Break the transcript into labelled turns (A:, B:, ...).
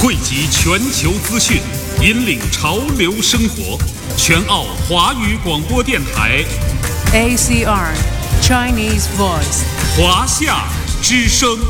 A: 汇集全球资讯，引领潮流生活。全澳华语广播电台
B: ACR Chinese Voice
A: 华夏之声。